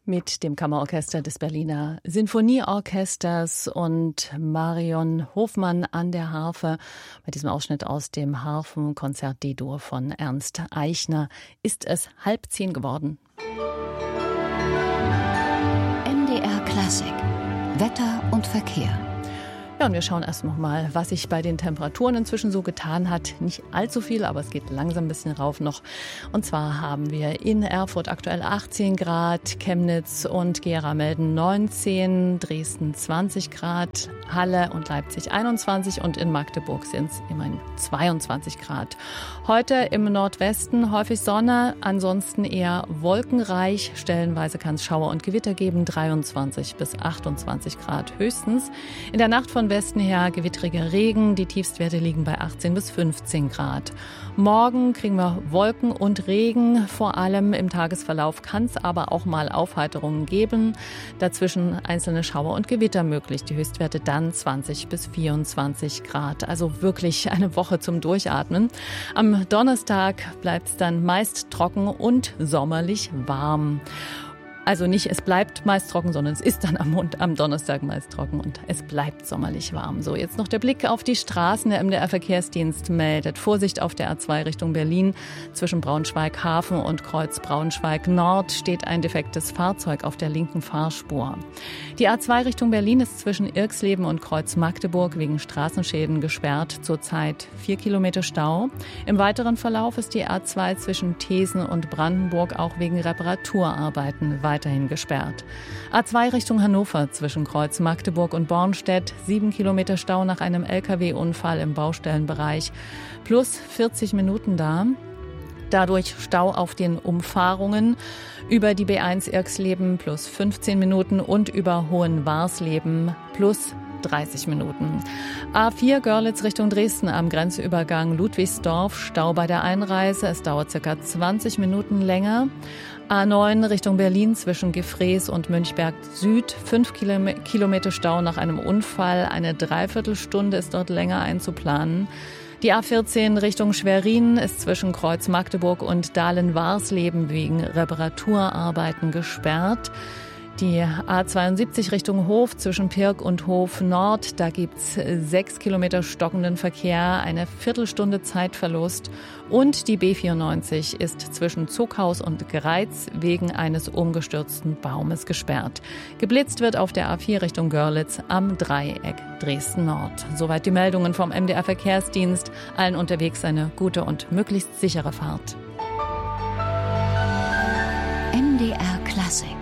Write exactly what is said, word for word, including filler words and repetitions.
mit dem Kammerorchester des Berliner Sinfonieorchesters und Marion Hofmann an der Harfe. Bei diesem Ausschnitt aus dem Harfenkonzert D-Dur von Ernst Eichner ist es halb zehn geworden. M D R Klassik. Wetter und Verkehr. Ja, und wir schauen erst noch mal, was sich bei den Temperaturen inzwischen so getan hat. Nicht allzu viel, aber es geht langsam ein bisschen rauf noch. Und zwar haben wir in Erfurt aktuell achtzehn Grad, Chemnitz und Gera melden neunzehn, Dresden zwanzig Grad, Halle und Leipzig einundzwanzig und in Magdeburg sind es immerhin zweiundzwanzig Grad. Heute im Nordwesten häufig Sonne, ansonsten eher wolkenreich. Stellenweise kann es Schauer und Gewitter geben, dreiundzwanzig bis achtundzwanzig Grad höchstens. In der Nacht von Westen her gewittriger Regen, die Tiefstwerte liegen bei achtzehn bis fünfzehn Grad. Morgen kriegen wir Wolken und Regen, vor allem im Tagesverlauf kann es aber auch mal Aufheiterungen geben. Dazwischen einzelne Schauer und Gewitter möglich, die Höchstwerte dann zwanzig bis vierundzwanzig Grad. Also wirklich eine Woche zum Durchatmen. Am Donnerstag bleibt es dann meist trocken und sommerlich warm. Also nicht, es bleibt meist trocken, sondern es ist dann am, Mond, am Donnerstag meist trocken und es bleibt sommerlich warm. So, jetzt noch der Blick auf die Straßen. Der M D R-Verkehrsdienst meldet Vorsicht auf der A zwei Richtung Berlin. Zwischen Braunschweig Hafen und Kreuz Braunschweig Nord steht ein defektes Fahrzeug auf der linken Fahrspur. Die A zwei Richtung Berlin ist zwischen Irxleben und Kreuz Magdeburg wegen Straßenschäden gesperrt. Zurzeit vier Kilometer Stau. Im weiteren Verlauf ist die A zwei zwischen Thesen und Brandenburg auch wegen Reparaturarbeiten weiterhin gesperrt. A zwei Richtung Hannover zwischen Kreuz Magdeburg und Bornstedt, sieben Kilometer Stau nach einem L K W-Unfall im Baustellenbereich, plus vierzig Minuten da. Dadurch Stau auf den Umfahrungen über die B eins Irxleben plus fünfzehn Minuten und über Hohenwarsleben plus dreißig Minuten. A vier Görlitz Richtung Dresden am Grenzübergang Ludwigsdorf, Stau bei der Einreise. Es dauert circa zwanzig Minuten länger. A neun Richtung Berlin zwischen Gefrees und Münchberg Süd. Fünf Kilometer Stau nach einem Unfall. Eine Dreiviertelstunde ist dort länger einzuplanen. Die A vierzehn Richtung Schwerin ist zwischen Kreuz Magdeburg und Dahlen-Warsleben wegen Reparaturarbeiten gesperrt. Die A zweiundsiebzig Richtung Hof zwischen Pirk und Hof Nord, da gibt's sechs Kilometer stockenden Verkehr, eine Viertelstunde Zeitverlust. Und die B vierundneunzig ist zwischen Zuckhaus und Greiz wegen eines umgestürzten Baumes gesperrt. Geblitzt wird auf der A vier Richtung Görlitz am Dreieck Dresden Nord. Soweit die Meldungen vom M D R Verkehrsdienst. Allen unterwegs eine gute und möglichst sichere Fahrt. M D R Klassik.